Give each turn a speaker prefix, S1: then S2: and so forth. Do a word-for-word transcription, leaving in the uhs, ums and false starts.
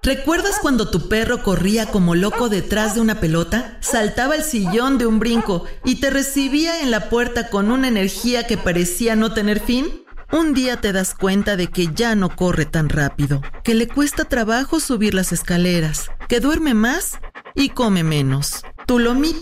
S1: ¿Recuerdas cuando tu perro corría como loco detrás de una pelota? Saltaba el sillón de un brinco y te recibía en la puerta con una energía que parecía no tener fin. Un día te das cuenta de que ya no corre tan rápido, que le cuesta trabajo subir las escaleras, que duerme más y come menos. Tu lomito